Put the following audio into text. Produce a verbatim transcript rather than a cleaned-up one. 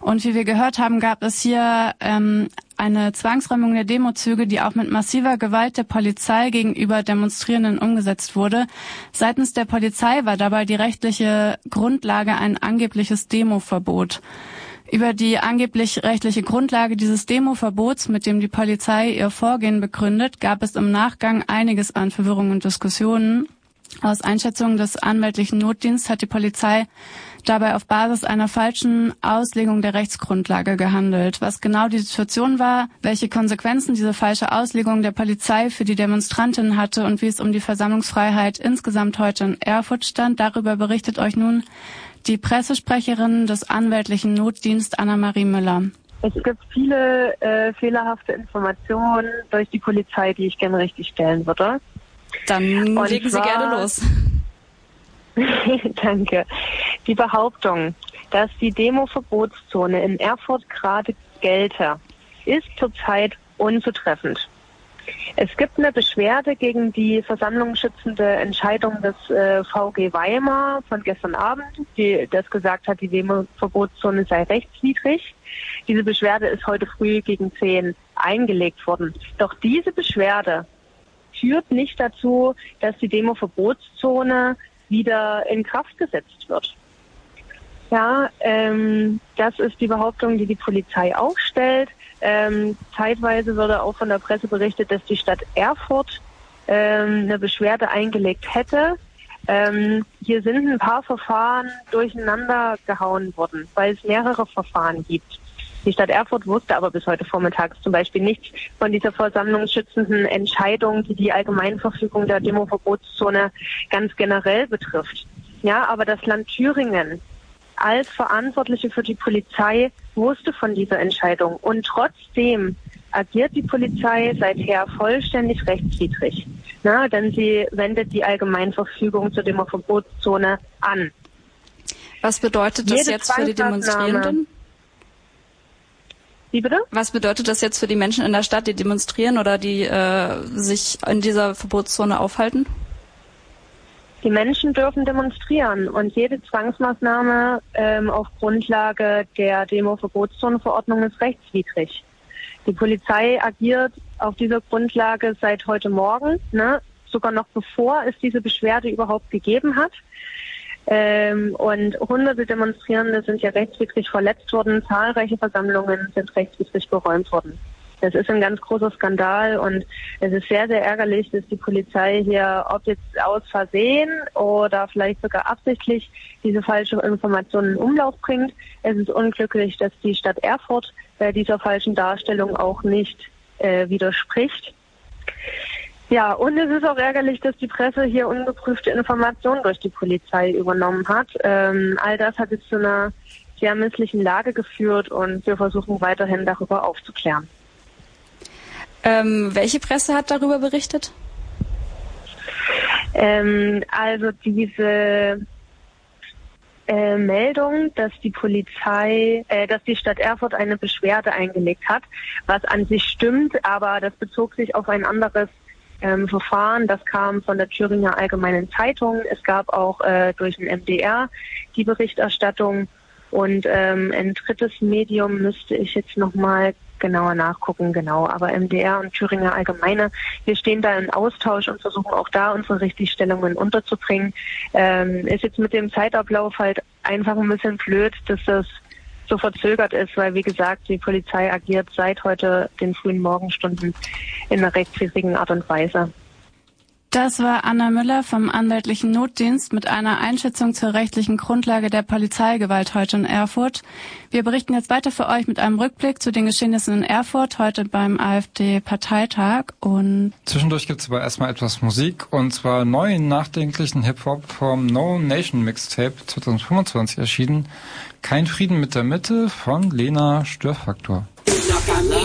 Und wie wir gehört haben, gab es hier ähm, eine Zwangsräumung der Demozüge, die auch mit massiver Gewalt der Polizei gegenüber Demonstrierenden umgesetzt wurde. Seitens der Polizei war dabei die rechtliche Grundlage ein angebliches Demoverbot. Über die angeblich rechtliche Grundlage dieses Demoverbots, mit dem die Polizei ihr Vorgehen begründet, gab es im Nachgang einiges an Verwirrung und Diskussionen. Aus Einschätzung des anwältlichen Notdienstes hat die Polizei dabei auf Basis einer falschen Auslegung der Rechtsgrundlage gehandelt. Was genau die Situation war, welche Konsequenzen diese falsche Auslegung der Polizei für die Demonstrantinnen hatte und wie es um die Versammlungsfreiheit insgesamt heute in Erfurt stand, darüber berichtet euch nun die Pressesprecherin des anwältlichen Notdienstes Anna-Marie Müller. Es gibt viele äh, fehlerhafte Informationen durch die Polizei, die ich gerne richtigstellen würde. Dann Und legen zwar, Sie gerne los. Danke. Die Behauptung, dass die Demo-Verbotszone in Erfurt gerade gelte, ist zurzeit unzutreffend. Es gibt eine Beschwerde gegen die versammlungsschützende Entscheidung des äh, V G Weimar von gestern Abend, die das gesagt hat, die Demo-Verbotszone sei rechtswidrig. Diese Beschwerde ist heute früh gegen zehn eingelegt worden. Doch diese Beschwerde führt nicht dazu, dass die Demo-Verbotszone wieder in Kraft gesetzt wird. Ja, ähm, das ist die Behauptung, die die Polizei aufstellt. Ähm, zeitweise wurde auch von der Presse berichtet, dass die Stadt Erfurt ähm, eine Beschwerde eingelegt hätte. Ähm, hier sind ein paar Verfahren durcheinander gehauen worden, weil es mehrere Verfahren gibt. Die Stadt Erfurt wusste aber bis heute vormittags zum Beispiel nichts von dieser versammlungsschützenden Entscheidung, die die Allgemeinverfügung der Demo-Verbotszone ganz generell betrifft. Ja, aber das Land Thüringen als Verantwortliche für die Polizei wusste von dieser Entscheidung. Und trotzdem agiert die Polizei seither vollständig rechtswidrig. Na, denn sie wendet die Allgemeinverfügung zur Demo-Verbotszone an. Was bedeutet das Jede jetzt für die Demonstrierenden? Wie bitte? Was bedeutet das jetzt für die Menschen in der Stadt, die demonstrieren oder die äh, sich in dieser Verbotszone aufhalten? Die Menschen dürfen demonstrieren und jede Zwangsmaßnahme ähm, auf Grundlage der Demo-Verbotszonenverordnung ist rechtswidrig. Die Polizei agiert auf dieser Grundlage seit heute Morgen, ne, sogar noch bevor es diese Beschwerde überhaupt gegeben hat. Ähm, und hunderte Demonstrierende sind ja rechtswidrig verletzt worden, zahlreiche Versammlungen sind rechtswidrig geräumt worden. Das ist ein ganz großer Skandal und es ist sehr, sehr ärgerlich, dass die Polizei hier, ob jetzt aus Versehen oder vielleicht sogar absichtlich, diese falsche Information in Umlauf bringt. Es ist unglücklich, dass die Stadt Erfurt bei dieser falschen Darstellung auch nicht äh, widerspricht. Ja, und es ist auch ärgerlich, dass die Presse hier ungeprüfte Informationen durch die Polizei übernommen hat. Ähm, all das hat jetzt zu einer sehr misslichen Lage geführt und wir versuchen weiterhin darüber aufzuklären. Ähm, welche Presse hat darüber berichtet? Ähm, also diese äh, Meldung, dass die Polizei, äh, dass die Stadt Erfurt eine Beschwerde eingelegt hat, was an sich stimmt, aber das bezog sich auf ein anderes ähm, Verfahren. Das kam von der Thüringer Allgemeinen Zeitung. Es gab auch äh, durch den M D R die Berichterstattung und ähm, ein drittes Medium müsste ich jetzt nochmal genauer nachgucken, genau. Aber M D R und Thüringer Allgemeine, wir stehen da in Austausch und versuchen auch da unsere Richtigstellungen unterzubringen. Ähm, ist jetzt mit dem Zeitablauf halt einfach ein bisschen blöd, dass das so verzögert ist, weil wie gesagt, die Polizei agiert seit heute den frühen Morgenstunden in einer rechtswidrigen Art und Weise. Das war Anna Müller vom anwaltlichen Notdienst mit einer Einschätzung zur rechtlichen Grundlage der Polizeigewalt heute in Erfurt. Wir berichten jetzt weiter für euch mit einem Rückblick zu den Geschehnissen in Erfurt heute beim AfD-Parteitag. Und zwischendurch gibt es aber erstmal etwas Musik, und zwar neuen nachdenklichen Hip-Hop vom No Nation Mixtape zwanzig fünfundzwanzig erschienen. Kein Frieden mit der Mitte von Lena Störfaktor.